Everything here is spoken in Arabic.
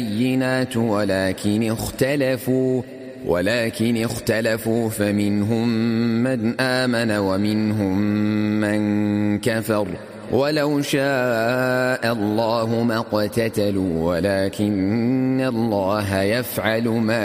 البينات ولكن اختلفوا فمنهم من آمن ومنهم من كفر ولو شاء الله ما اقتتلوا ولكن الله يفعل ما